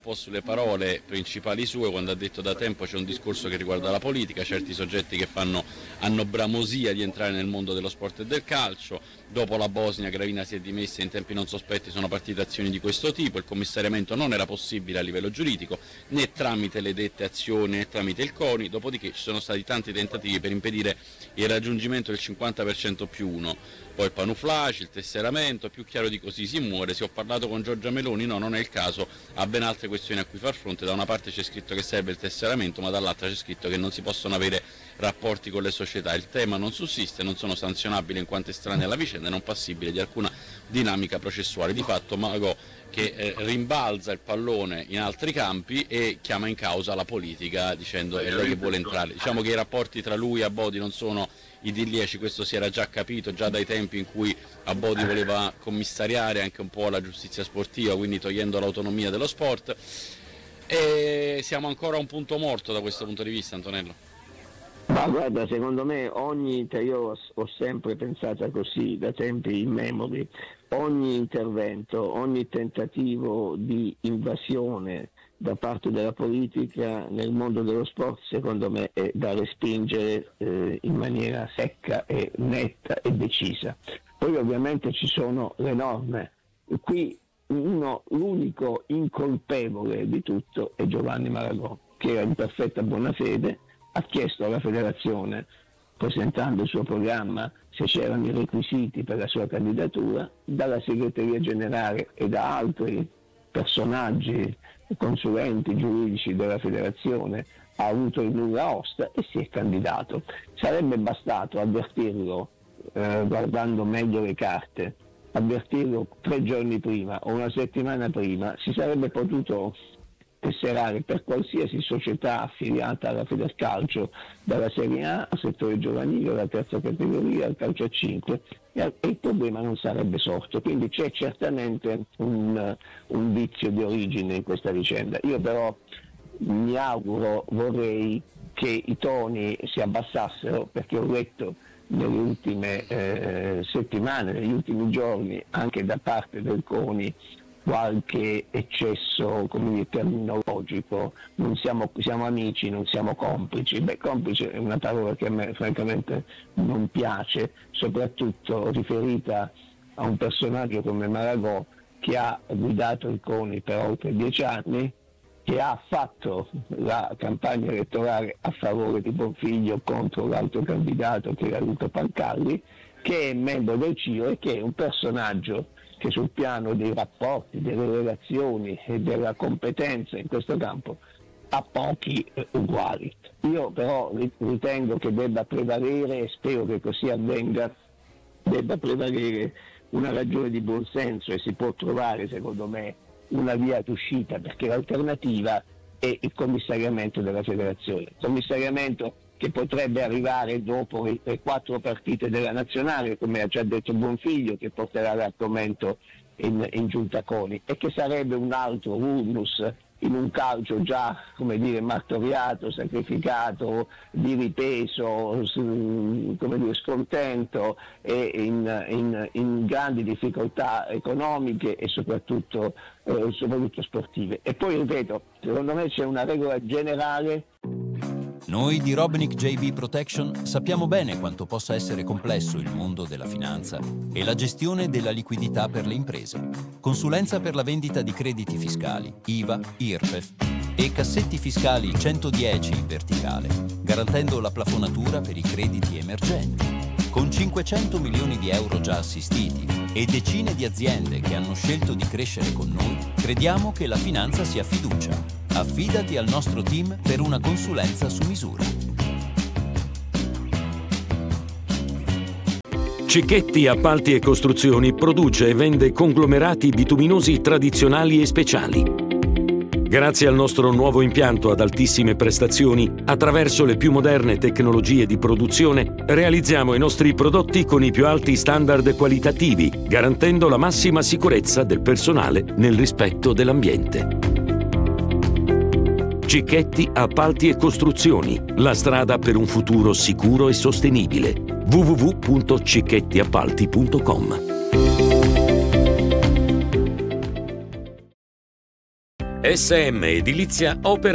po' sulle parole principali sue quando ha detto da tempo c'è un discorso che riguarda la politica, certi soggetti che hanno bramosia di entrare nel mondo dello sport e del calcio. Dopo la Bosnia Gravina si è dimessa, in tempi non sospetti sono partite azioni di questo tipo, il commissariamento non era possibile a livello giuridico né tramite le dette azioni né tramite il CONI, dopodiché ci sono stati tanti tentativi per impedire il raggiungimento del 50% più 1, poi il panuflaci, il tesseramento, più chiaro di così si muore. Se ho parlato con Giorgia Meloni, no, non è il caso, ha ben altre questioni a cui far fronte. Da una parte c'è scritto che serve il tesseramento, ma dall'altra c'è scritto che non si possono avere rapporti con le società. Il tema non sussiste, non sono sanzionabili in quanto estranei alla vicenda e non passibili di alcuna dinamica processuale. Di fatto Margot che rimbalza il pallone in altri campi e chiama in causa la politica dicendo è lei che vuole entrare. Diciamo che i rapporti tra lui e Abodi non sono idilliaci, questo si era già capito già dai tempi in cui Abodi voleva commissariare anche un po' la giustizia sportiva, quindi togliendo l'autonomia dello sport, e siamo ancora a un punto morto da questo punto di vista, Antonello. Ma guarda, secondo me io ho sempre pensato così da tempi immemori, ogni intervento, ogni tentativo di invasione da parte della politica nel mondo dello sport secondo me è da respingere in maniera secca e netta e decisa. Poi ovviamente ci sono le norme, qui l'unico incolpevole di tutto è Giovanni Maragò, che era in perfetta buona fede, ha chiesto alla federazione, presentando il suo programma, se c'erano i requisiti per la sua candidatura, dalla segreteria generale e da altri personaggi, consulenti giuridici della federazione, ha avuto il nulla osta e si è candidato. Sarebbe bastato avvertirlo, guardando meglio le carte, avvertirlo 3 giorni prima o una settimana prima, si sarebbe potuto tesserare per qualsiasi società affiliata alla Federcalcio, dalla Serie A al settore giovanile, alla terza categoria, al calcio a 5, e il problema non sarebbe sorto. Quindi c'è certamente un vizio di origine in questa vicenda. Io però mi auguro, vorrei che i toni si abbassassero, perché ho letto nelle ultime settimane, negli ultimi giorni, anche da parte del CONI, qualche eccesso, come dire, terminologico. Non siamo amici, non siamo complici. Complice è una parola che a me francamente non piace, soprattutto riferita a un personaggio come Maragò, che ha guidato il CONI per oltre 10 anni, che ha fatto la campagna elettorale a favore di Bonfiglio contro l'altro candidato che era Luca Pancalli, che è membro del CIO e che è un personaggio che sul piano dei rapporti, delle relazioni e della competenza in questo campo ha pochi uguali. Io però ritengo che debba prevalere, e spero che così avvenga, debba prevalere una ragione di buonsenso, e si può trovare secondo me una via d'uscita, perché l'alternativa è il commissariamento della federazione. Commissariamento che potrebbe arrivare dopo le 4 partite della nazionale, come ha già detto Bonfiglio, che porterà l'argomento in giunta CONI, e che sarebbe un altro vulnus in un calcio già, come dire, martoriato, sacrificato, di ripeso, come dire, scontento e in grandi difficoltà economiche e soprattutto sportive. E poi ripeto, secondo me c'è una regola generale. Noi di Robnick JB Protection sappiamo bene quanto possa essere complesso il mondo della finanza e la gestione della liquidità per le imprese. Consulenza per la vendita di crediti fiscali, IVA, IRPEF e cassetti fiscali 110 in verticale, garantendo la plafonatura per i crediti emergenti. Con 500 milioni di euro già assistiti e decine di aziende che hanno scelto di crescere con noi, crediamo che la finanza sia fiducia. Affidati al nostro team per una consulenza su misura. Cicchetti Appalti e Costruzioni produce e vende conglomerati bituminosi tradizionali e speciali. Grazie al nostro nuovo impianto ad altissime prestazioni, attraverso le più moderne tecnologie di produzione, realizziamo i nostri prodotti con i più alti standard qualitativi, garantendo la massima sicurezza del personale nel rispetto dell'ambiente. Cicchetti Appalti e Costruzioni, la strada per un futuro sicuro e sostenibile. www.cicchettiappalti.com. SM Edilizia opera